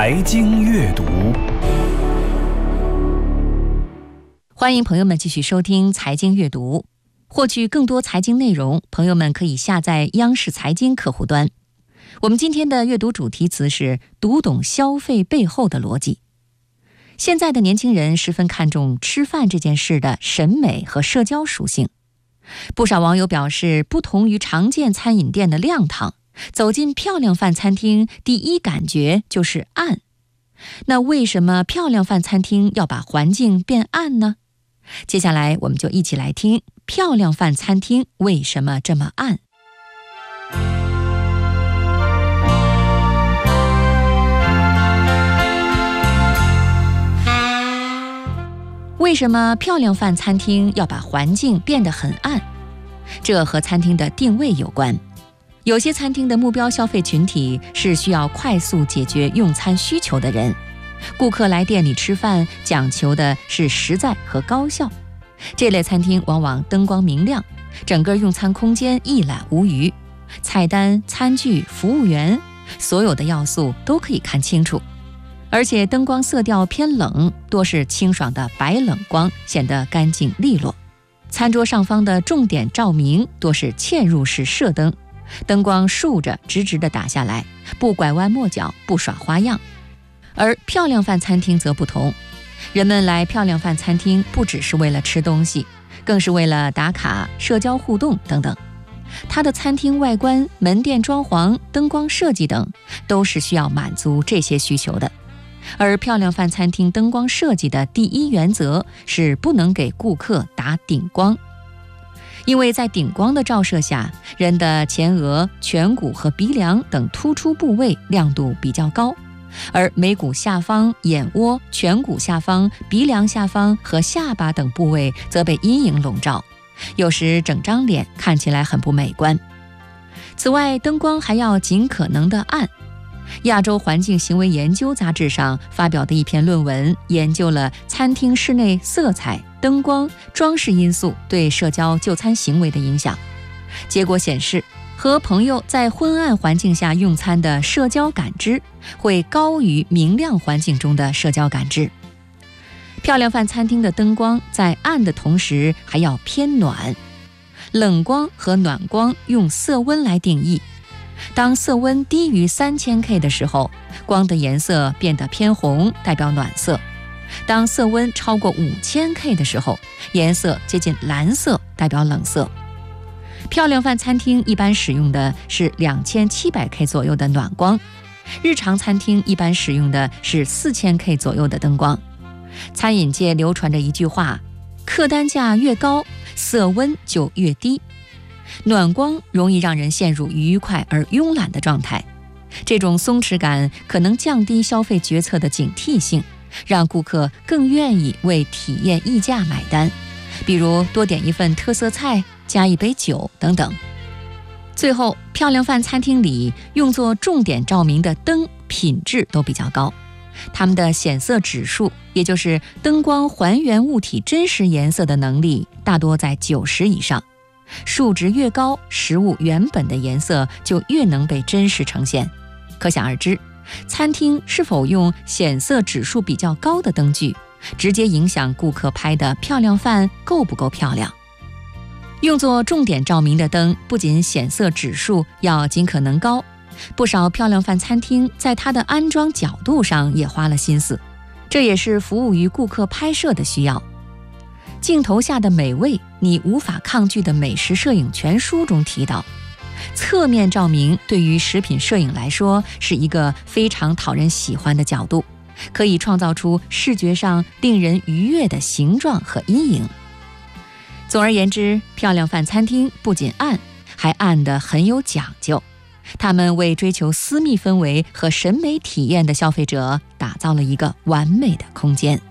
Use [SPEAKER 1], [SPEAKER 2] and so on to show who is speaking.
[SPEAKER 1] 财经阅读，
[SPEAKER 2] 欢迎朋友们继续收听财经阅读。获取更多财经内容，朋友们可以下载央视财经客户端。我们今天的阅读主题词是读懂消费背后的逻辑。现在的年轻人十分看重吃饭这件事的审美和社交属性。不少网友表示，不同于常见餐饮店的亮堂，走进漂亮饭餐厅，第一感觉就是暗。那为什么漂亮饭餐厅要把环境变暗呢？接下来我们就一起来听漂亮饭餐厅为什么这么暗。为什么漂亮饭餐厅要把环境变得很暗？这和餐厅的定位有关。有些餐厅的目标消费群体是需要快速解决用餐需求的人，顾客来店里吃饭讲求的是实在和高效。这类餐厅往往灯光明亮，整个用餐空间一览无余，菜单、餐具、服务员，所有的要素都可以看清楚。而且灯光色调偏冷，多是清爽的白冷光，显得干净利落。餐桌上方的重点照明多是嵌入式射灯，灯光竖着直直地打下来，不拐弯抹角，不耍花样。而漂亮饭餐厅则不同，人们来漂亮饭餐厅不只是为了吃东西，更是为了打卡、社交互动等等。它的餐厅外观、门店装潢、灯光设计等，都是需要满足这些需求的。而漂亮饭餐厅灯光设计的第一原则是不能给顾客打顶光，因为在顶光的照射下，人的前额、颧骨和鼻梁等突出部位亮度比较高，而眉骨下方、眼窝、颧骨下方、鼻梁下方和下巴等部位则被阴影笼罩，有时整张脸看起来很不美观。此外，灯光还要尽可能的暗。亚洲环境行为研究杂志上发表的一篇论文，研究了餐厅室内色彩、灯光、装饰因素对社交就餐行为的影响。结果显示，和朋友在昏暗环境下用餐的社交感知会高于明亮环境中的社交感知。漂亮饭餐厅的灯光在暗的同时还要偏暖。冷光和暖光用色温来定义。当色温低于3000K 的时候，光的颜色变得偏红，代表暖色；当色温超过5000K 的时候，颜色接近蓝色，代表冷色。漂亮饭餐厅一般使用的是2700K 左右的暖光，日常餐厅一般使用的是4000K 左右的灯光。餐饮界流传着一句话：客单价越高，色温就越低。暖光容易让人陷入愉快而慵懒的状态，这种松弛感可能降低消费决策的警惕性，让顾客更愿意为体验溢价买单，比如多点一份特色菜，加一杯酒等等。最后，漂亮饭餐厅里用作重点照明的灯品质都比较高，它们的显色指数，也就是灯光还原物体真实颜色的能力，大多在90以上。数值越高，食物原本的颜色就越能被真实呈现。可想而知，餐厅是否用显色指数比较高的灯具，直接影响顾客拍的漂亮饭够不够漂亮。用作重点照明的灯，不仅显色指数要尽可能高，不少漂亮饭餐厅在它的安装角度上也花了心思，这也是服务于顾客拍摄的需要。镜头下的美味，你无法抗拒的美食摄影全书中提到，侧面照明对于食品摄影来说是一个非常讨人喜欢的角度，可以创造出视觉上令人愉悦的形状和阴影。总而言之，漂亮饭餐厅不仅暗，还暗得很有讲究。他们为追求私密氛围和审美体验的消费者打造了一个完美的空间。